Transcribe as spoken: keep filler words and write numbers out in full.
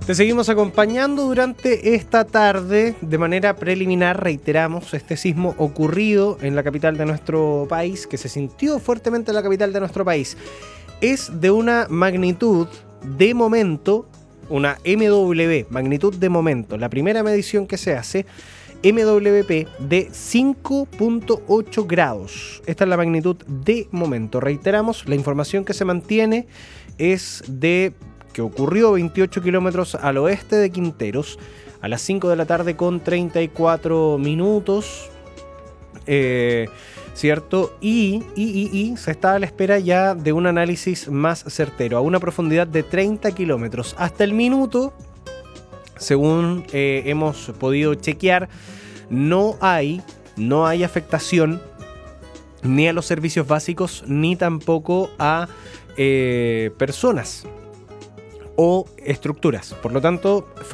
Te seguimos acompañando durante esta tarde. De manera preliminar, reiteramos este sismo ocurrido en la capital de nuestro país, que se sintió fuertemente en la capital de nuestro país. Es de una magnitud, de momento, una M W, magnitud de momento, la primera medición que se hace, M W P de cinco punto ocho grados. Esta es la magnitud de momento. Reiteramos, la información que se mantiene es de que ocurrió veintiocho kilómetros al oeste de Quinteros a las cinco de la tarde con treinta y cuatro minutos. Eh, ¿Cierto? Y, y, y, y se está a la espera ya de un análisis más certero, a una profundidad de treinta kilómetros. Hasta el minuto, según eh, hemos podido chequear, no hay, no hay afectación ni a los servicios básicos, ni tampoco a eh, personas o estructuras. Por lo tanto,